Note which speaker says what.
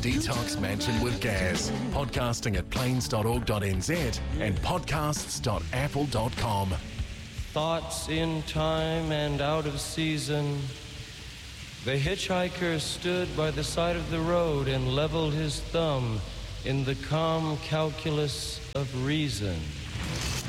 Speaker 1: Detox Mansion with Gaz. Podcasting at plains.org.nz and podcasts.apple.com.
Speaker 2: Thoughts in time and out of season. The hitchhiker stood by the side of the road and leveled his thumb in the calm calculus of reason.